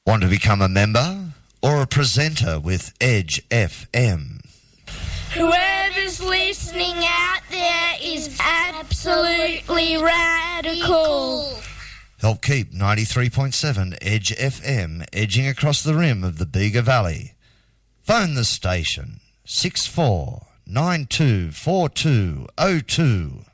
Want to become a member or a presenter with Edge FM? Whoever's listening out there is absolutely radical. Help keep 93.7 Edge FM edging across the rim of the Bega Valley. Phone the station 64924202.